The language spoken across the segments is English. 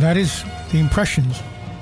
That is The Impressions.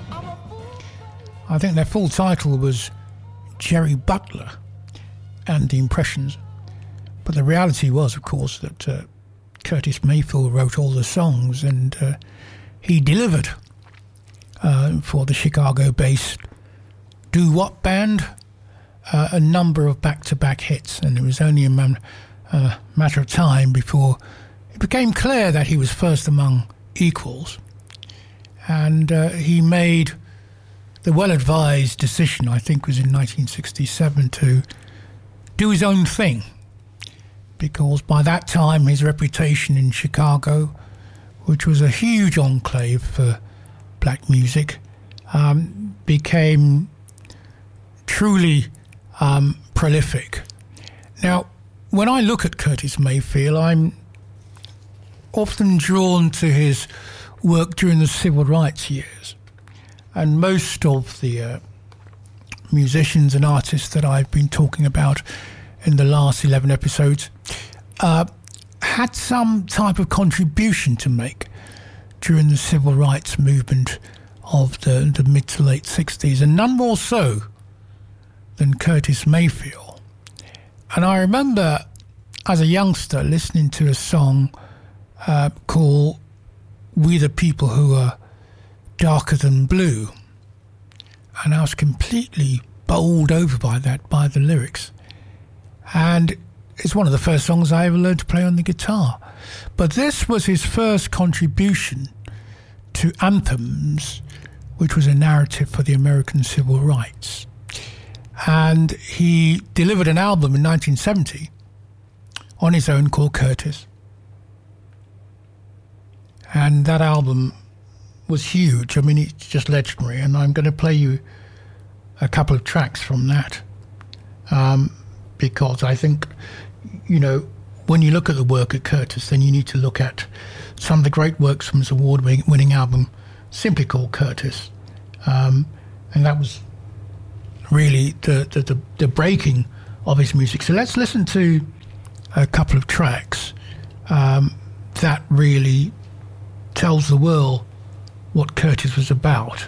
I think their full title was Jerry Butler and The Impressions. But the reality was, of course, that Curtis Mayfield wrote all the songs, and he delivered for the Chicago-based doo-wop band a number of back-to-back hits, and it was only a matter of time before it became clear that he was first among equals. And he made the well-advised decision, I think it was in 1967, to do his own thing, because by that time his reputation in Chicago, which was a huge enclave for black music, became truly prolific. Now, when I look at Curtis Mayfield, I'm often drawn to his work during the civil rights years. And most of the musicians and artists that I've been talking about in the last 11 episodes had some type of contribution to make during the civil rights movement of the mid to late 60s, and none more so than Curtis Mayfield. And I remember as a youngster listening to a song called We the People Who Are Darker Than Blue, and I was completely bowled over by the lyrics. And it's one of the first songs I ever learned to play on the guitar. But this was his first contribution to Anthems, which was a narrative for the American civil rights. And he delivered an album in 1970 on his own called Curtis. And that album was huge. I mean, it's just legendary. And I'm going to play you a couple of tracks from that. Because I think, you know, when you look at the work of Curtis, then you need to look at some of the great works from his award-winning album, simply called Curtis. And that was really the breaking of his music. So let's listen to a couple of tracks that really tells the world what Curtis was about.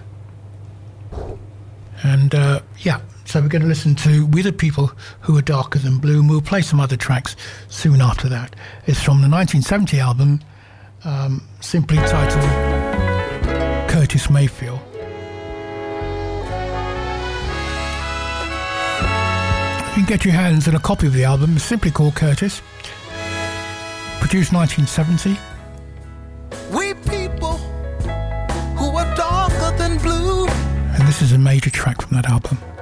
And so we're going to listen to We the People Who Are Darker Than Blue, and we'll play some other tracks soon after that. It's from the 1970 album, simply titled Curtis Mayfield. You can get your hands on a copy of the album. It's simply called Curtis, produced 1970. We people who are darker than blue. And this is a major track from that album.